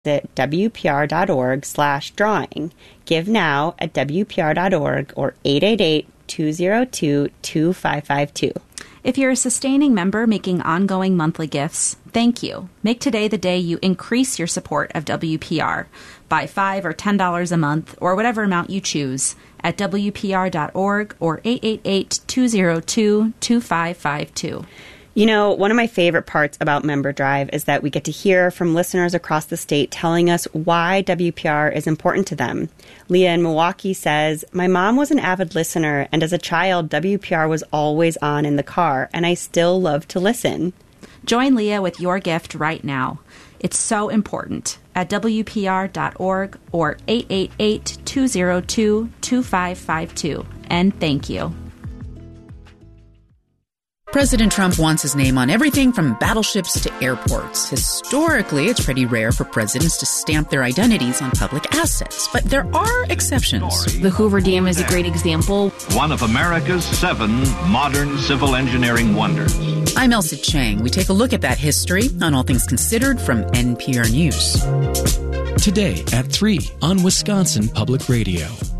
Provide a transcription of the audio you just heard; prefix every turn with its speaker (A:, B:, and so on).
A: Visit WPR.org/drawing. Give now at WPR.org or 888-202-2552.
B: If you're a sustaining member making ongoing monthly gifts, thank you. Make today the day you increase your support of WPR by $5 or $10 a month or whatever amount you choose at WPR.org or 888-202-2552.
A: You know, one of my favorite parts about Member Drive is that we get to hear from listeners across the state telling us why WPR is important to them. Leah in Milwaukee says, "My mom was an avid listener, and as a child, WPR was always on in the car, and I still love to listen."
B: Join Leah with your gift right now. It's so important at WPR.org or 888-202-2552. And thank you.
C: President Trump wants his name on everything from battleships to airports. Historically, it's pretty rare for presidents to stamp their identities on public assets, but there are exceptions.
D: The Hoover Dam is a great example.
E: One of America's 7 modern civil engineering wonders.
C: I'm Elsa Chang. We take a look at that history on All Things Considered from NPR News.
F: Today at 3 on Wisconsin Public Radio.